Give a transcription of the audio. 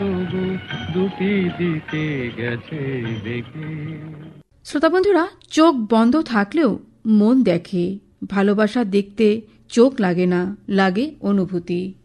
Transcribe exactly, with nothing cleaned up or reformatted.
তবু দুটি দিকে গেছে দেখে। শ্রোতা বন্ধুরা, চোখ বন্ধ থাকলেও মন দেখে। ভালোবাসা দেখতে চোখ লাগে না, লাগে অনুভূতি।